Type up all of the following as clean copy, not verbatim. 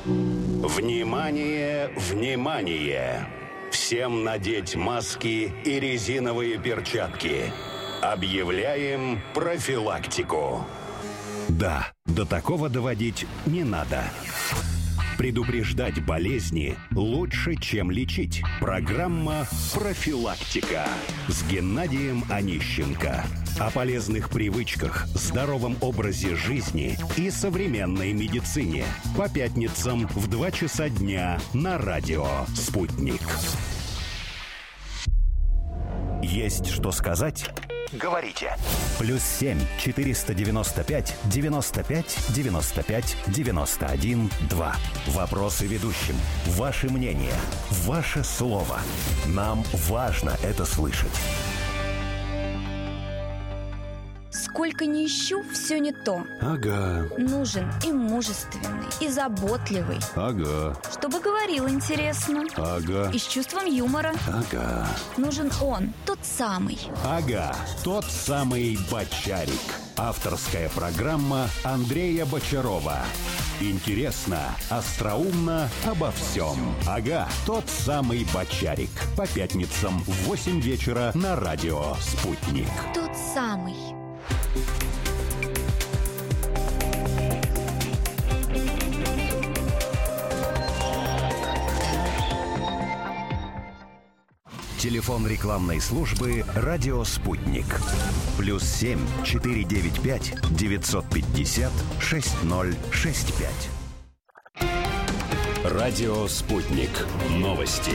Внимание, внимание! Всем надеть маски и резиновые перчатки. Объявляем профилактику. Да, до такого доводить не надо. Предупреждать болезни лучше, чем лечить. Программа «Профилактика» с Геннадием Онищенко. О полезных привычках, здоровом образе жизни и современной медицине. По пятницам в 2 часа дня на радио «Спутник». Есть что сказать? Говорите. +7 495 95 95 91 2. Вопросы ведущим. Ваше мнение. Ваше слово. Нам важно это слышать. Сколько ни ищу, все не то. Ага. Нужен и мужественный, и заботливый. Ага. Чтобы говорил интересно. Ага. И с чувством юмора. Ага. Нужен он, тот самый. Ага, тот самый Бочарик. Авторская программа Андрея Бочарова. Интересно, остроумно, обо всем. Ага, тот самый Бочарик. По пятницам в 8 вечера на радио «Спутник». Тот самый. Телефон рекламной службы «Радио Спутник». +7 495 950 6065. Радио Спутник. Новости.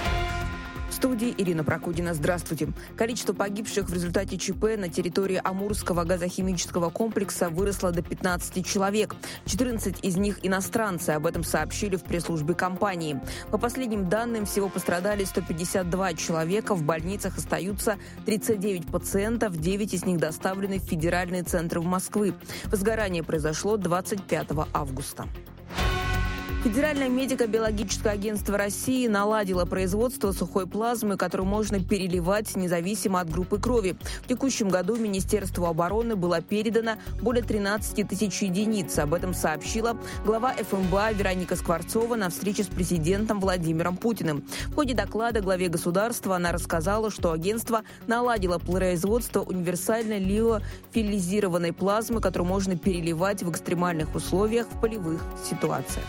В студии Ирина Прокудина. Здравствуйте. Количество погибших в результате ЧП на территории Амурского газохимического комплекса выросло до 15 человек. 14 из них иностранцы. Об этом сообщили в пресс-службе компании. По последним данным, всего пострадали 152 человека. В больницах остаются 39 пациентов. 9 из них доставлены в федеральные центры в Москве. Возгорание произошло 25 августа. Федеральное медико-биологическое агентство России наладило производство сухой плазмы, которую можно переливать независимо от группы крови. В текущем году Министерству обороны было передано более 13 тысяч единиц. Об этом сообщила глава ФМБА Вероника Скворцова на встрече с президентом Владимиром Путиным. В ходе доклада главе государства она рассказала, что агентство наладило производство универсальной лиофилизированной плазмы, которую можно переливать в экстремальных условиях в полевых ситуациях.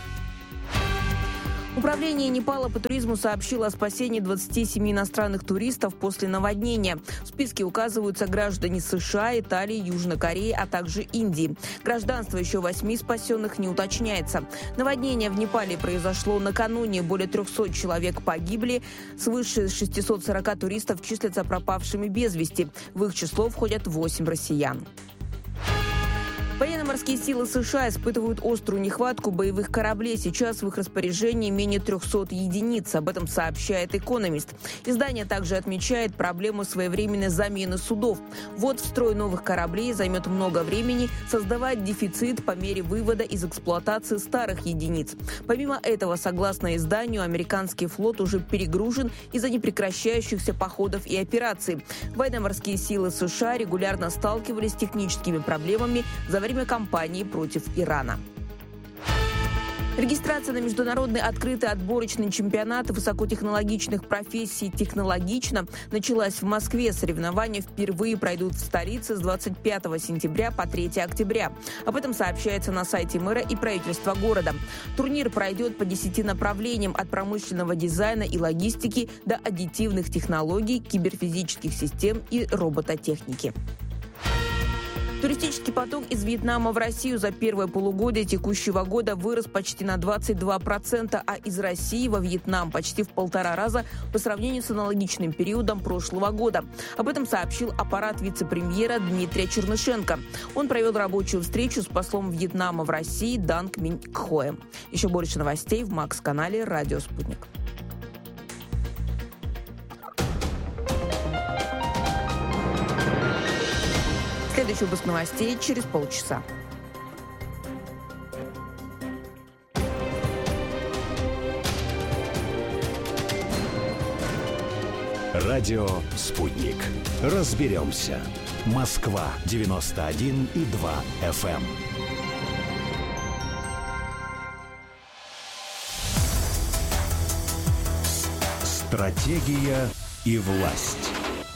Управление Непала по туризму сообщило о спасении 27 иностранных туристов после наводнения. В списке указываются граждане США, Италии, Южной Кореи, а также Индии. Гражданство еще 8 спасенных не уточняется. Наводнение в Непале произошло накануне. Более 300 человек погибли. Свыше 640 туристов числятся пропавшими без вести. В их число входят 8 россиян. Военно-морские силы США испытывают острую нехватку боевых кораблей. Сейчас в их распоряжении менее 300 единиц. Об этом сообщает «Экономист». Издание также отмечает проблему своевременной замены судов. Ввод в строй новых кораблей займет много времени, создавать дефицит по мере вывода из эксплуатации старых единиц. Помимо этого, согласно изданию, американский флот уже перегружен из-за непрекращающихся походов и операций. Военно-морские силы США регулярно сталкивались с техническими проблемами за время кампании против Ирана. Регистрация на международный открытый отборочный чемпионат высокотехнологичных профессий «Технологично» началась в Москве. Соревнования впервые пройдут в столице с 25 сентября по 3 октября. Об этом сообщается на сайте мэра и правительства города. Турнир пройдет по 10 направлениям – от промышленного дизайна и логистики до аддитивных технологий, киберфизических систем и робототехники. Туристический поток из Вьетнама в Россию за первое полугодие текущего года вырос почти на 22%, а из России во Вьетнам почти в 1,5 раза по сравнению с аналогичным периодом прошлого года. Об этом сообщил аппарат вице-премьера Дмитрия Чернышенко. Он провел рабочую встречу с послом Вьетнама в России Данг Минь Кхоем. Еще больше новостей в Макс-канале «Радио Спутник». Следующий выпуск новостей через полчаса. Радио «Спутник». Разберемся. Москва 91,2 FM. Стратегия и власть.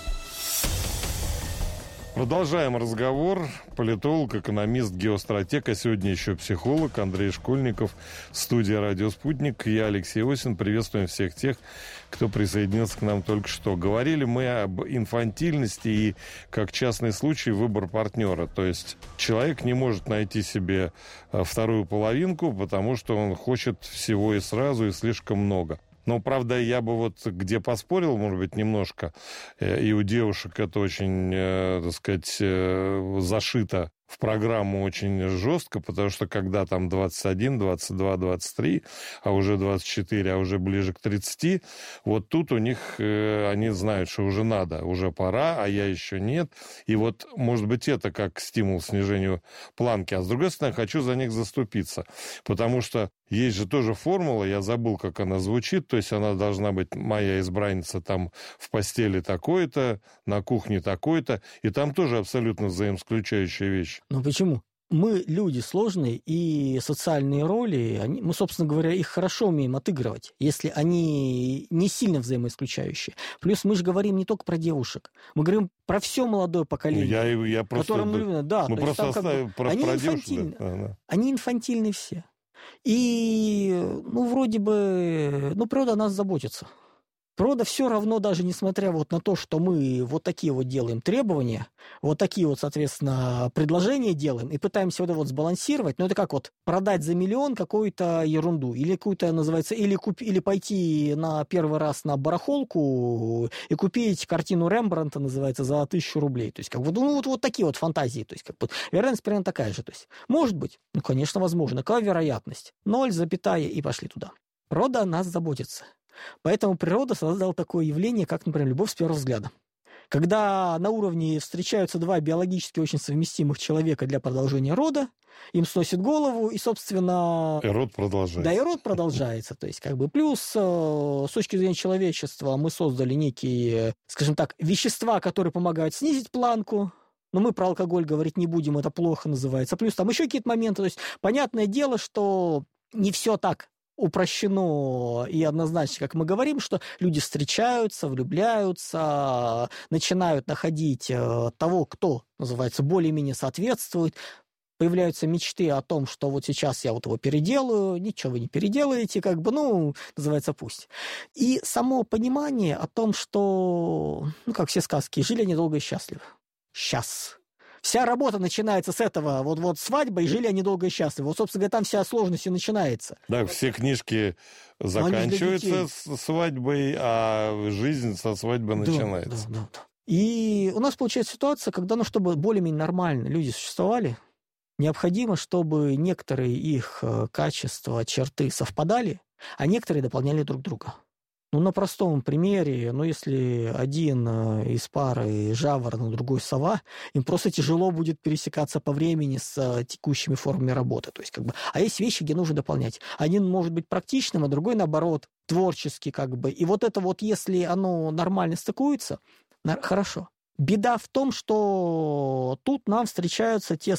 Продолжаем разговор. Политолог, экономист, геостратег, а сегодня еще психолог Андрей Школьников. Студия «Радио Спутник». Я Алексей Осин. Приветствуем всех тех, кто присоединился к нам только что. Говорили мы об инфантильности и, как частный случай, выбор партнера. То есть человек не может найти себе вторую половинку, потому что он хочет всего и сразу, и слишком много. Но, правда, я бы вот где поспорил, может быть, немножко, и у девушек это очень, так сказать, зашито в программу очень жестко, потому что когда там 21, 22, 23, а уже 24, а уже ближе к 30, вот тут у них, они знают, что уже надо, уже пора, а я еще нет. И вот, может быть, это как стимул к снижению планки. А с другой стороны, хочу за них заступиться, потому что есть же тоже формула, я забыл, как она звучит, то есть она должна быть, моя избранница там в постели такой-то, на кухне такой-то, и там тоже абсолютно взаимоисключающая вещь. Но почему? Мы люди сложные, и социальные роли, мы, собственно говоря, их хорошо умеем отыгрывать, если они не сильно взаимоисключающие. Плюс мы же говорим не только про девушек, мы говорим про все молодое поколение. Я просто... мы просто оставим про девушек. Они инфантильны все. И, вроде бы, природа о нас заботится. Природа все равно, даже несмотря вот на то, что мы вот такие вот делаем требования, вот такие вот, соответственно, предложения делаем и пытаемся вот это вот сбалансировать, это как вот продать за миллион какую-то ерунду, или какую-то, называется, или пойти на первый раз на барахолку и купить картину Рембрандта, называется, за 1000 рублей. То есть, как бы, вот такие вот фантазии. То есть, как бы, вероятность примерно такая же. То есть, может быть, конечно, возможно. Какая вероятность? 0, и пошли туда. Природа о нас заботится. Поэтому природа создала такое явление, как, например, любовь с первого взгляда. Когда на уровне встречаются два биологически очень совместимых человека для продолжения рода, им сносит голову, и, собственно... И род продолжается. Да, и род продолжается. То есть, как бы, плюс, с точки зрения человечества, мы создали некие, скажем так, вещества, которые помогают снизить планку. Но мы про алкоголь говорить не будем, это плохо называется. Плюс там еще какие-то моменты. То есть, понятное дело, что не все так упрощено и однозначно, как мы говорим, что люди встречаются, влюбляются, начинают находить того, кто, называется, более-менее соответствует, появляются мечты о том, что вот сейчас я вот его переделаю, ничего вы не переделаете, как бы, называется, пусть. И само понимание о том, что, как все сказки, жили они долго и счастливо. Сейчас. Вся работа начинается с этого, вот свадьба, и жили они долго и счастливо. Вот, собственно говоря, там вся сложность и начинается. Да, все книжки заканчиваются свадьбой, а жизнь со свадьбы начинается. Да. И у нас получается ситуация, когда, чтобы более-менее нормально люди существовали, необходимо, чтобы некоторые их качества, черты совпадали, а некоторые дополняли друг друга. На простом примере, если один из пары жаворонок, другой сова, им просто тяжело будет пересекаться по времени с текущими формами работы. То есть, как бы, а есть вещи, где нужно дополнять. Один может быть практичным, а другой, наоборот, творческий. Как бы. И вот это вот, если оно нормально стыкуется, хорошо. Беда в том, что тут нам встречаются те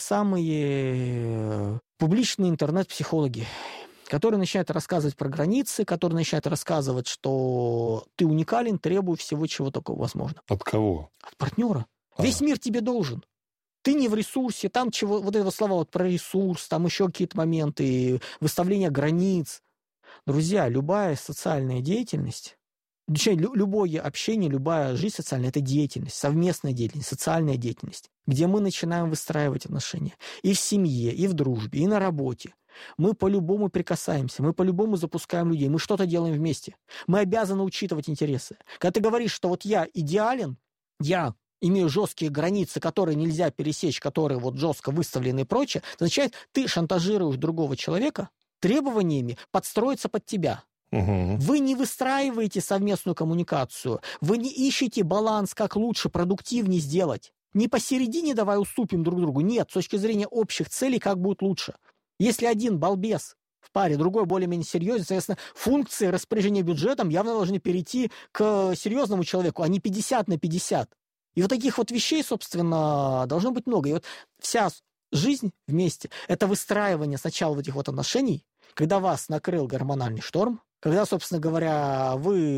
самые публичные интернет-психологи, которые начинают рассказывать про границы, которые начинают рассказывать, что ты уникален, требуй всего, чего только возможно. От кого? От партнера. Весь мир тебе должен. Ты не в ресурсе, там чего, вот это слова вот про ресурс, там еще какие-то моменты, выставление границ. Друзья, любая социальная деятельность, любое общение, любая жизнь социальная – это деятельность, совместная деятельность, социальная деятельность, где мы начинаем выстраивать отношения и в семье, и в дружбе, и на работе. Мы по-любому прикасаемся, мы по-любому запускаем людей, мы что-то делаем вместе. Мы обязаны учитывать интересы. Когда ты говоришь, что вот я идеален, я имею жесткие границы, которые нельзя пересечь, которые вот жестко выставлены и прочее, это означает, ты шантажируешь другого человека требованиями подстроиться под тебя. Угу. Вы не выстраиваете совместную коммуникацию, вы не ищете баланс, как лучше, продуктивнее сделать. Не посередине давай уступим друг другу. Нет, с точки зрения общих целей, как будет лучше. Если один балбес в паре, другой более-менее серьезный, соответственно, функции распоряжения бюджетом явно должны перейти к серьезному человеку, а не 50/50. И вот таких вот вещей, собственно, должно быть много. И вот вся жизнь вместе – это выстраивание сначала вот этих вот отношений, когда вас накрыл гормональный шторм, Когда, собственно говоря,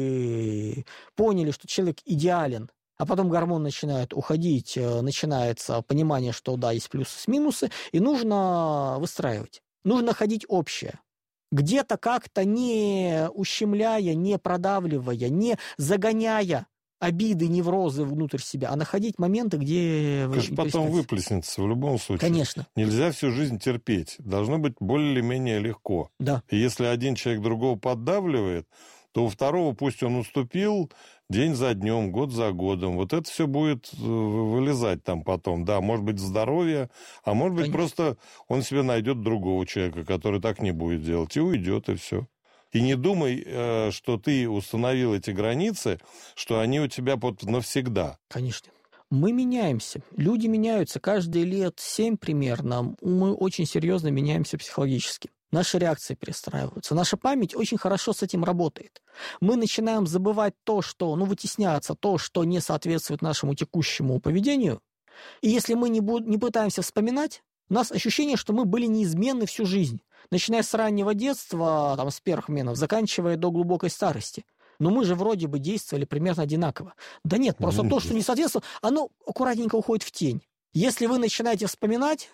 вы поняли, что человек идеален, а потом гормон начинает уходить, начинается понимание, что да, есть плюсы с минусы, и нужно выстраивать. Нужно ходить общее. Где-то как-то не ущемляя, не продавливая, не загоняя обиды, неврозы внутрь себя, а находить моменты, где вы Конечно, потом выплеснется в любом случае. Конечно. Нельзя всю жизнь терпеть. Должно быть более-менее легко. Да. И если один человек другого поддавливает, то у второго, пусть он уступил, день за днем, год за годом. Вот это все будет вылезать там потом. Да, может быть, здоровье, а может быть, просто он себе найдет другого человека, который так не будет делать, и уйдет, и все. И не думай, что ты установил эти границы, что они у тебя навсегда. Конечно. Мы меняемся. Люди меняются. Каждые лет 7 примерно мы очень серьезно меняемся психологически. Наши реакции перестраиваются. Наша память очень хорошо с этим работает. Мы начинаем забывать то, что, вытесняться, то, что не соответствует нашему текущему поведению. И если мы не пытаемся вспоминать, у нас ощущение, что мы были неизменны всю жизнь. Начиная с раннего детства, с первых менов, заканчивая до глубокой старости. Но мы же вроде бы действовали примерно одинаково. Да нет, просто то, что не соответствует, оно аккуратненько уходит в тень. Если вы начинаете вспоминать,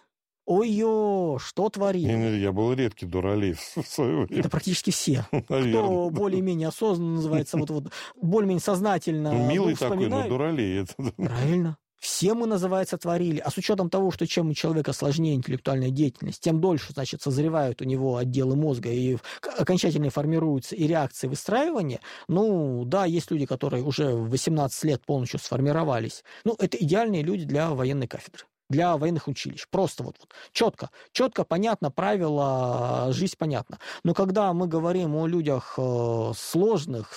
ой-ё, что творил? Я был редкий дуралей в свое время. Это практически все. Наверное. Кто более-менее осознанно называется, более-менее сознательно милый вспоминает. такой, но дуралей. Правильно. Все мы, называется, творили. А с учетом того, что чем у человека сложнее интеллектуальная деятельность, тем дольше, созревают у него отделы мозга и окончательно формируются и реакции выстраивания. Да, есть люди, которые уже в 18 лет полностью сформировались. Это идеальные люди для военной кафедры, для военных училищ. Просто четко, понятно, правила, жизнь понятна. Но когда мы говорим о людях сложных,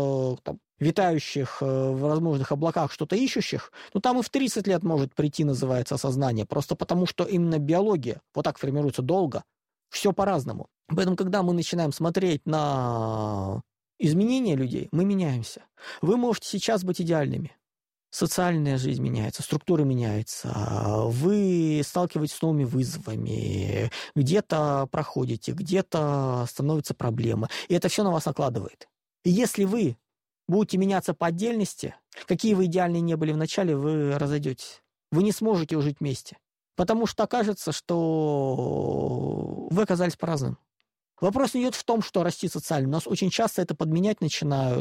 витающих в возможных облаках, что-то ищущих, там и в 30 лет может прийти, называется, осознание. Просто потому, что именно биология вот так формируется долго. Все по-разному. Поэтому, когда мы начинаем смотреть на изменения людей, мы меняемся. Вы можете сейчас быть идеальными. Социальная жизнь меняется, структура меняется, вы сталкиваетесь с новыми вызовами, где-то проходите, где-то становятся проблемы. И это все на вас накладывает. И если вы будете меняться по отдельности, какие вы идеальные не были в начале, вы разойдетесь. Вы не сможете жить вместе. Потому что окажется, что вы оказались по-разному. Вопрос не идет в том, что расти социально. У нас очень часто это подменять начинают